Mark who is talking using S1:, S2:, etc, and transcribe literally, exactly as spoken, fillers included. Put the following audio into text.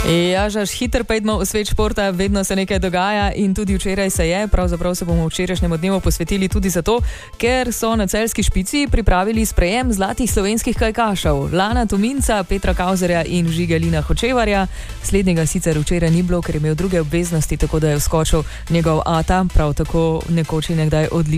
S1: Ja, žaž, hiter pojdemo v svet športa, vedno se nekaj dogaja in tudi včeraj se je, pravzaprav se bomo včerajšnjemu dnevu posvetili tudi zato, ker so na celjski Špici pripravili sprejem zlatih slovenskih kajakašev. Lana Tominca, Petra Kauzerja in Žiga-Lina Hočevarja. Slednjega sicer včeraj ni bilo, ker je imel druge obveznosti, tako da je vskočil njegov ata, prav tako nekoč in nekdaj odličen